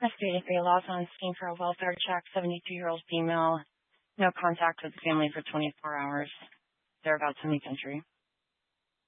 SBA laws on scene for a welfare check, 72-year-old female, no contact with the family for 24 hours. They're about to leave country.